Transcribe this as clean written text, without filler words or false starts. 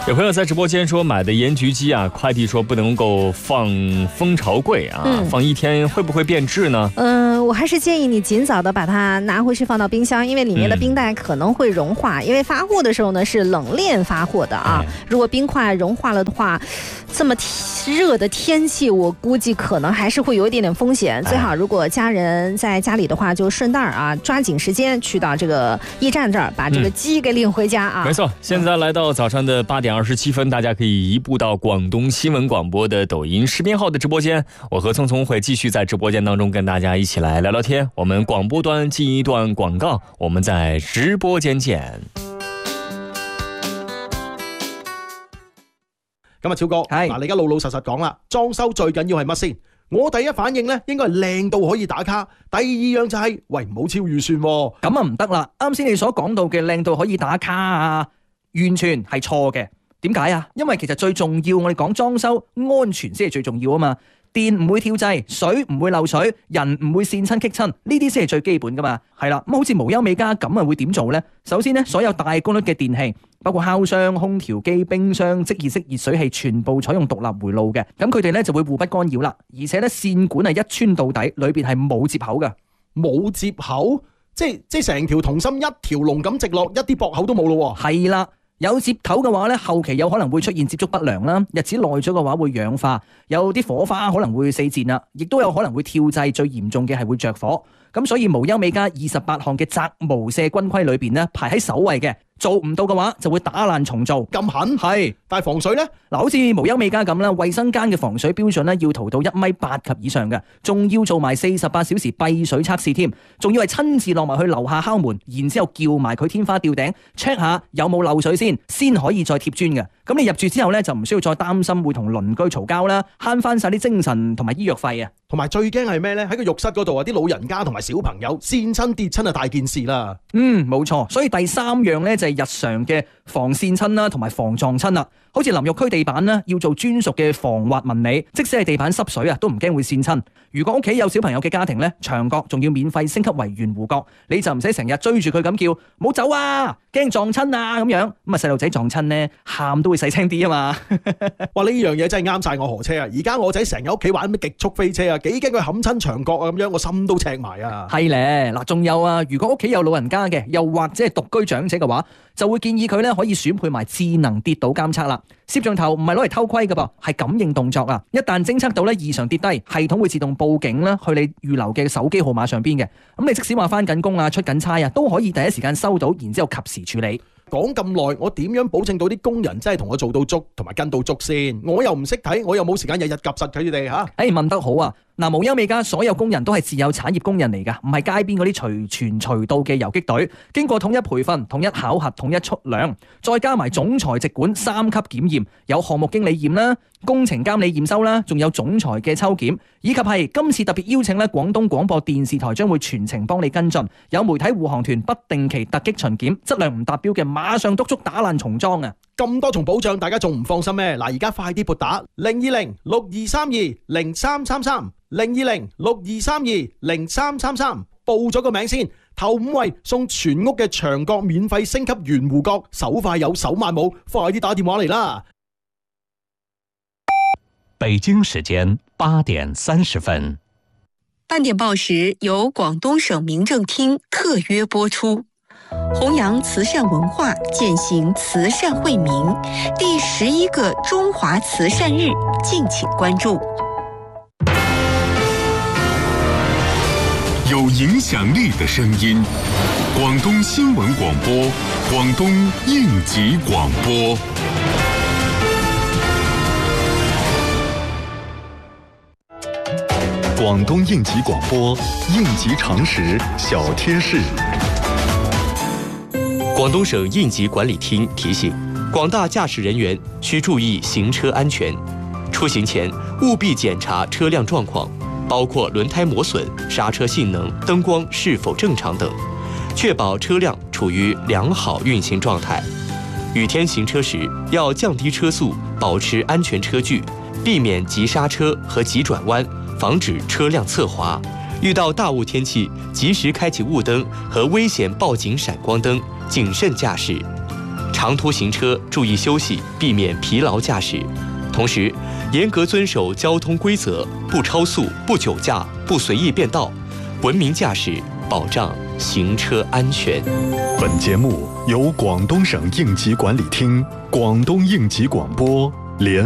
有朋友在直播间说买的盐焗鸡啊，快递说不能够放蜂巢柜啊，放1天会不会变质呢？ 我还是建议你尽早的把它拿回去放到冰箱，因为里面的冰袋可能会融化，因为发货的时候呢是冷链发货的啊，如果冰块融化了的话，这么热的天气，我估计可能还是会有一点点风险。最好如果家人在家里的话，就顺带啊，抓紧时间去到这个驿站这儿，把这个鸡给领回家啊。 没错，现在来到早上的8点27分，大家可以移步到广东新闻广播的抖音视频号的直播间，我和聪聪会继续在直播间当中跟大家一起来聊聊天。我们广播端进一段广告，我们在直播間見。 咁啊，超哥，嗱，你而家老老實實講啦，裝修最緊要係乜先？我第一反應咧，應該係靚到可以打卡。第二樣就係，喂，唔好超預算喎。 咁啊唔得啦，啱先你所講到嘅靚到可以打卡啊，完全係錯嘅。點解啊？因為其實最重要，我哋講裝修安全先係最重要啊嘛。電唔會跳掣，水唔會漏水，人唔會跣親棘親，呢啲先係最基本噶嘛。係啦，咁好似無憂美家咁啊，會點做呢？首先呢，所有大功率嘅電器，包括烤箱、空調機、冰箱、即熱式熱水器，全部採用獨立回路嘅。咁佢哋呢就會互不干擾啦。而且呢，線管係一穿到底，裏邊係冇接口嘅。 冇接口？即係成條銅芯一條龍咁直落，一啲駁口都冇咯喎。 係啦。有接口嘅話咧，後期有可能會出現接觸不良啦，日子耐咗嘅話會氧化，有啲火花可能會四濺啦，亦都有可能會跳掣，最嚴重嘅係會着火。咁所以無憂美家28項嘅責無赦軍規裏邊咧，排喺首位嘅。做唔到嘅話就會打爛重做。 咁狠？係。但係防水呢？嗱，好似無憂美家咁啦，衛生間嘅防水標準咧要塗到1.8米及以上嘅，仲要做埋48小時閉水測試添，仲要係親自落埋去樓下敲門，然之後叫埋佢天花吊頂 check 下有冇漏水先可以再貼磚嘅。咁你入住之後咧就唔需要再擔心會同鄰居嘈交啦，慳翻晒啲精神同埋醫藥費啊。 同埋最驚係咩呢？喺個浴室嗰度啊，啲老人家同埋小朋友跣親跌親啊，大件事啦。 冇錯，所以第3樣咧就係日常嘅防跣親啦，同埋防撞親啦。好似淋浴區地板啦，要做專屬嘅防滑紋理，即使係地板濕水啊，都唔驚會跣親。如果屋企有小朋友嘅家庭咧，牆角仲要免費升級為圓弧角，你就唔使成日追住佢咁叫，唔好走啊，驚撞親啊咁樣。咁啊細路仔撞親咧，喊都會細聲啲啊嘛。 哇！呢樣嘢真係啱晒我何車啊！而家我仔成日屋企玩咩極速飛車啊，幾驚佢冚親牆角啊咁樣，我心都赤埋啊。 係咧，嗱，仲有啊，如果屋企有老人家嘅，又或者係獨居長者嘅話，就會建議佢咧可以選配埋智能跌倒監測啦。攝像頭唔係攞嚟偷窺㗎噃，係感應動作啊！一旦偵測到咧異常跌低，系統會自動報警啦，去你預留嘅手機號碼上邊嘅。咁你即使話返緊工啊、出緊差啊，都可以第一時間收到，然之後及時處理。 講咁耐，我點樣保證到啲工人真係同我做到足，同埋跟到足先？我又唔識睇，我又冇時間日日夾實佢哋嚇。 問得好啊！嗱，無憂美家所有工人都係自有產業工人嚟㗎，唔係街邊嗰啲隨傳隨到嘅游擊隊，經過統一培訓、統一考核、統一出糧，再加埋總裁直管3級檢驗，有項目經理驗啦、工程監理驗收啦，仲有總裁嘅抽檢，以及係今次特別邀請咧廣東廣播電視台將會全程幫你跟進，有媒體護航團不定期突擊巡檢，質量唔達標嘅馬上督促打爛重裝啊！ 咁多重保障，大家仲唔放心咩？嗱，而家快啲撥打020-6232-0333。020-6232-0333，報咗個名先，頭5位送全屋嘅牆角免費升級圓弧角，手快有手慢冇，快啲打電話嚟啦！ 北京時間8點30分。 8點報時由廣東省民政廳特約播出。弘揚慈善文化，踐行慈善惠民，第11個中華慈善日，敬請關注。 有影響力的聲音，廣東新聞廣播，廣東應急廣播。廣東應急廣播，應急常識小貼士。 廣東省應急管理廳提醒廣大駕駛人員需注意行車安全，出行前務必檢查車輛狀況，包括輪胎磨損、剎車性能、燈光是否正常等，確保車輛處於良好運行狀態。雨天行車時要降低車速，保持安全車距，避免急剎車和急轉彎，防止車輛側滑。遇到大霧天氣，及時開啟霧燈和危險報警閃光燈，謹慎駕駛。 长途行车注意休息，避免疲劳驾驶。同时，严格遵守交通规则，不超速、不酒驾、不随意变道，文明驾驶，保障行车安全。 本节目由广东省应急管理厅、广东应急广播联